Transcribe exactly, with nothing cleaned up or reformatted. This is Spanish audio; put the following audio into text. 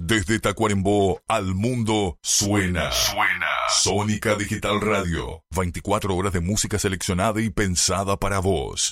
Desde Tacuarembó al mundo suena. Suena. Sónica Digital Radio. veinticuatro horas de música seleccionada y pensada para vos.